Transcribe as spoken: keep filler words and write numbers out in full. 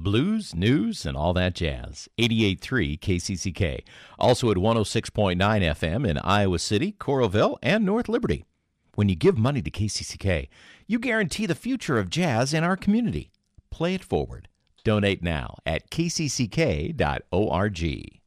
Blues, news, and all that jazz. eighty-eight point three K C C K. Also at one oh six point nine F M in Iowa City, Coralville, and North Liberty. When you give money to K C C K, you guarantee the future of jazz in our community. Play it forward. Donate now at k c c k dot org.